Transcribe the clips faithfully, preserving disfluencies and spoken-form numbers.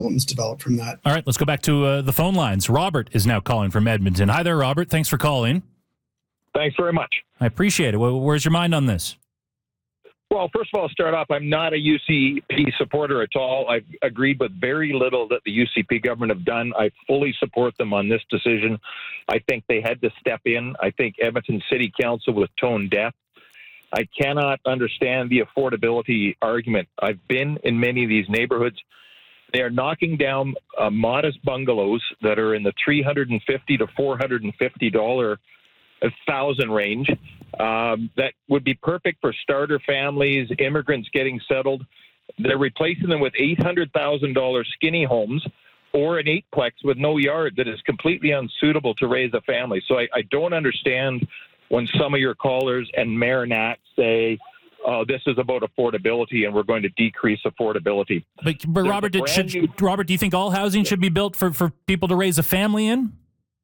problems develop from that. All right, let's go back to uh, the phone lines. Robert is now calling from Edmonton. Hi there, Robert. Thanks for calling. Thanks very much. I appreciate it. Where's your mind on this? Well, first of all, I'll start off. I'm not a U C P supporter at all. I've agreed with very little that the U C P government have done. I fully support them on this decision. I think they had to step in. I think Edmonton City Council was tone deaf. I cannot understand the affordability argument. I've been in many of these neighborhoods. They are knocking down uh, modest bungalows that are in the three hundred fifty to four hundred fifty dollars a thousand range. Um, that would be perfect for starter families, immigrants getting settled. They're replacing them with eight hundred thousand dollars skinny homes or an eightplex with no yard that is completely unsuitable to raise a family. So I, I don't understand when some of your callers and Mayor Nat say, oh, this is about affordability and we're going to decrease affordability. But, but Robert, did, should, new... Robert, do you think all housing should be built for, for people to raise a family in?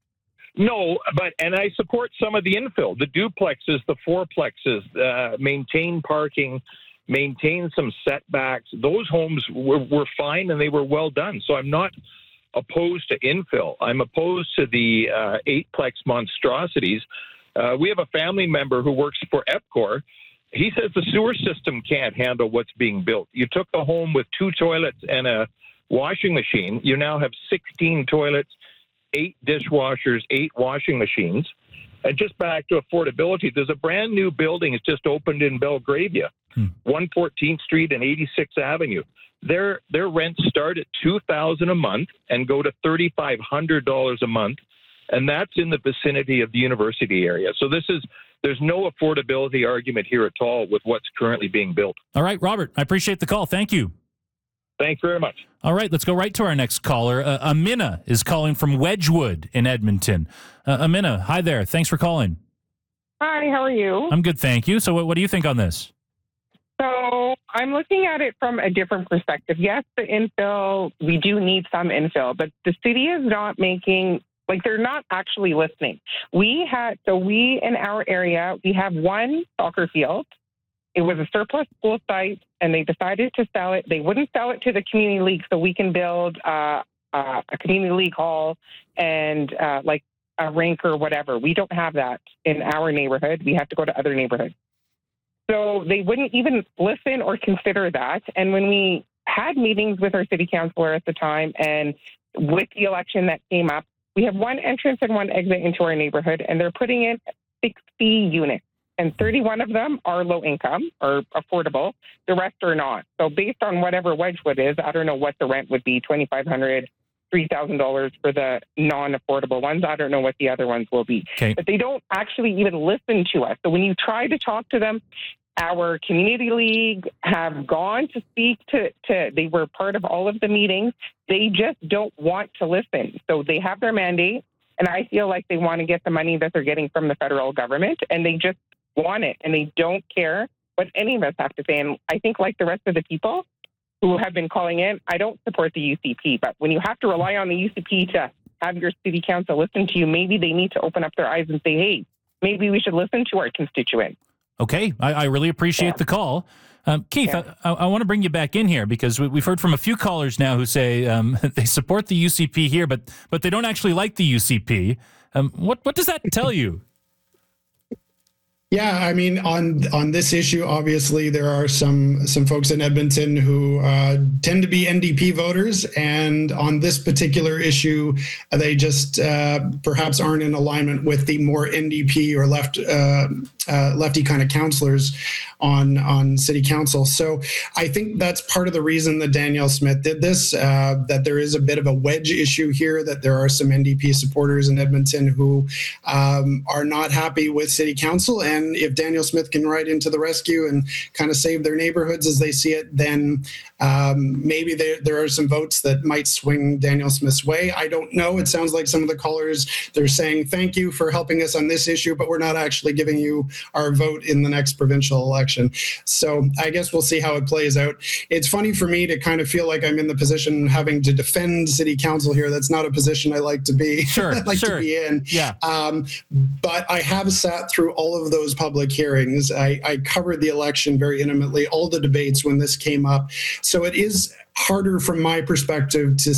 No, but, and I support some of the infill, the duplexes, the fourplexes, uh, maintain parking, maintain some setbacks. Those homes were, were fine and they were well done. So I'm not opposed to infill. I'm opposed to the uh, eightplex monstrosities. Uh, we have a family member who works for EPCOR. He says the sewer system can't handle what's being built. You took a home with two toilets and a washing machine. You now have sixteen toilets, eight dishwashers, eight washing machines. And just back to affordability, there's a brand new building that's just opened in Belgravia, hmm. one fourteenth Street and eighty-sixth Avenue. Their their rents start at two thousand dollars a month and go to three thousand five hundred dollars a month. And that's in the vicinity of the university area. So this is, there's no affordability argument here at all with what's currently being built. All right, Robert, I appreciate the call. Thank you. Thanks very much. All right, let's go right to our next caller. Uh, Amina is calling from Wedgwood in Edmonton. Uh, Amina, hi there. Thanks for calling. Hi, how are you? I'm good, thank you. So what, what do you think on this? So I'm looking at it from a different perspective. Yes, the infill, we do need some infill, but the city is not making... Like, they're not actually listening. We had, so we, in our area, we have one soccer field. It was a surplus school site, and they decided to sell it. They wouldn't sell it to the community league so we can build uh, uh, a community league hall and, uh, like, a rink or whatever. We don't have that in our neighborhood. We have to go to other neighborhoods. So they wouldn't even listen or consider that. And when we had meetings with our city councilor at the time and with the election that came up, we have one entrance and one exit into our neighborhood, and they're putting in sixty units, and thirty-one of them are low income or affordable. The rest are not. So based on whatever Wedgwood is, I don't know what the rent would be, twenty-five hundred dollars, three thousand dollars for the non-affordable ones. I don't know what the other ones will be. Okay. But they don't actually even listen to us. So when you try to talk to them, our community league have gone to speak to, to, they were part of all of the meetings. They just don't want to listen. So they have their mandate, and I feel like they want to get the money that they're getting from the federal government, and they just want it, and they don't care what any of us have to say. And I think, like the rest of the people who have been calling in, I don't support the U C P, but when you have to rely on the U C P to have your city council listen to you, maybe they need to open up their eyes and say, hey, maybe we should listen to our constituents. Okay, I, I really appreciate yeah. the call. Um, Keith, yeah. I, I want to bring you back in here because we, we've heard from a few callers now who say um, they support the U C P here, but but they don't actually like the U C P. Um, what what does that tell you? Yeah, I mean, on on this issue, obviously there are some some folks in Edmonton who uh, tend to be N D P voters, and on this particular issue, they just uh, perhaps aren't in alignment with the more N D P or left uh, uh, lefty kind of councillors on on city council. So I think that's part of the reason that Danielle Smith did this. Uh, that there is a bit of a wedge issue here. That there are some N D P supporters in Edmonton who um, are not happy with city council. And And if Danielle Smith can ride into the rescue and kind of save their neighborhoods as they see it, then um, maybe there, there are some votes that might swing Danielle Smith's way. I don't know. It sounds like some of the callers, they're saying, thank you for helping us on this issue, but we're not actually giving you our vote in the next provincial election. So I guess we'll see how it plays out. It's funny for me to kind of feel like I'm in the position having to defend city council here. That's not a position I like to be, sure, like sure. to be in. Yeah. Um, but I have sat through all of those public hearings. I, I covered the election very intimately, all the debates when this came up. so it is harder from my perspective to